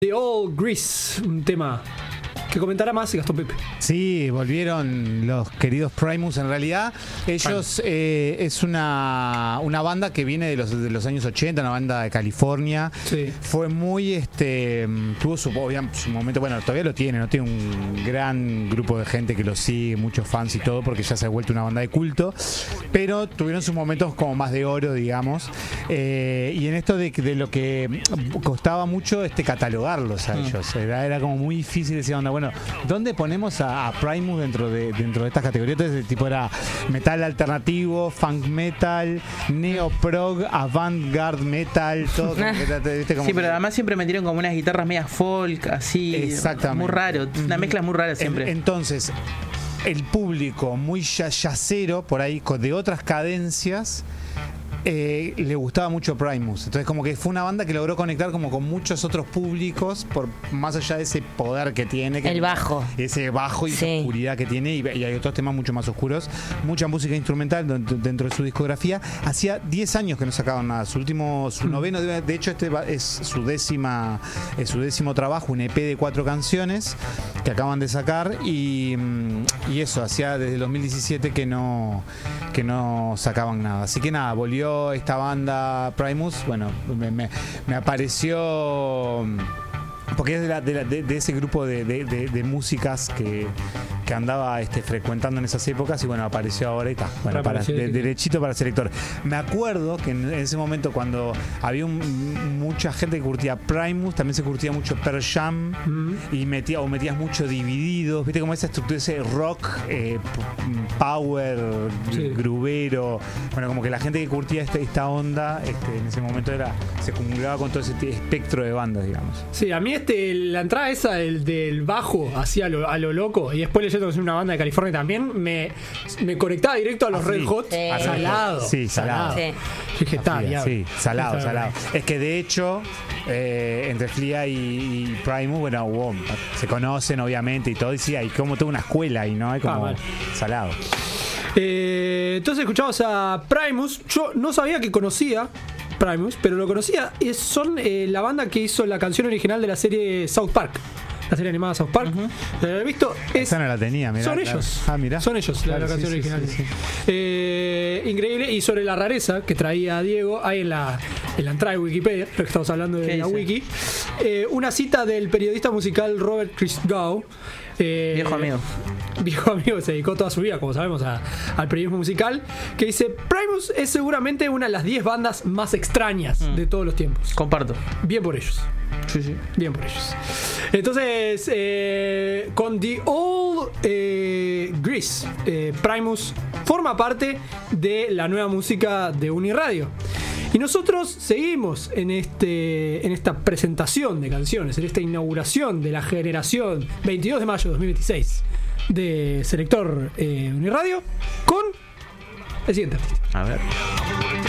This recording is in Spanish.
The Old Grease, un tema que comentará más Gastón Pepe. Sí, volvieron los queridos Primus. En realidad, ellos es una banda que viene de los años 80, una banda de California. Sí. Fue muy, tuvo su momento, bueno, todavía lo tiene, ¿no? Tiene un gran grupo de gente que lo sigue, muchos fans y todo, porque ya se ha vuelto una banda de culto. Pero tuvieron sus momentos como más de oro, digamos. Y en esto de lo que costaba mucho catalogarlos a ellos. Era como muy difícil decir, onda, bueno, ¿dónde ponemos a Primus dentro de estas categorías? Entonces, tipo, era metal alternativo, funk metal, neo-prog, avant-garde metal, todo como que, ¿viste? Como sí, pero además siempre metieron como unas guitarras medias folk, así. Exactamente. Muy raro, una mezcla muy rara siempre. Entonces, el público muy yacero, por ahí, de otras cadencias, le gustaba mucho Primus. Entonces como que fue una banda que logró conectar como con muchos otros públicos, por más allá de ese poder que tiene, el bajo, ese bajo y esa oscuridad que tiene, y hay otros temas mucho más oscuros, mucha música instrumental dentro de su discografía. Hacía 10 años que no sacaban nada. Su noveno, de hecho es su décimo trabajo, un EP de 4 canciones que acaban de sacar, y eso, hacía desde el 2017 que no sacaban nada. Así que nada, volvió esta banda Primus. Bueno, me apareció, porque es de ese grupo de músicas que andaba frecuentando en esas épocas, y bueno, apareció ahora y está. Bueno, derechito para Selector. Me acuerdo que en ese momento, cuando había mucha gente que curtía Primus, también se curtía mucho Pearl Jam, y metías mucho Divididos, viste, como esa estructura, ese rock power, grubero. Bueno, como que la gente que curtía esta onda, en ese momento se acumulaba con todo ese espectro de bandas, digamos. Sí, a mí la entrada esa del bajo, así a lo loco, y después leyendo que es una banda de California también, me conectaba directo a los Red Hot. Salado. Sí, salado. Sí. Dije, sí, salado. Es que de hecho, entre Flea y Primus, bueno, se conocen obviamente y todo, y sí, hay como toda una escuela ahí, ¿no? Hay como salado. Entonces escuchamos a Primus. Yo no sabía que conocía Primus, pero lo conocía. Son la banda que hizo la canción original de la serie South Park, la serie animada South Park. ¿He visto? Esa no la tenía, mirá. Son ellos. Mirá. Son ellos, la canción original. Sí. Increíble. Y sobre la rareza que traía Diego, hay en la entrada de Wikipedia, lo que estamos hablando de la wiki, una cita del periodista musical Robert Christgau. Viejo amigo que se dedicó toda su vida, como sabemos, al periodismo musical, que dice: Primus es seguramente una de las 10 bandas más extrañas de todos los tiempos. Comparto. Bien por ellos. Sí. Bien por ellos. Entonces, con The Old Grease, Primus forma parte de la nueva música de Uniradio. Y nosotros seguimos en esta presentación de canciones, en esta inauguración de la generación 22 de mayo de 2026 de Selector Uniradio, con el siguiente artista. A ver.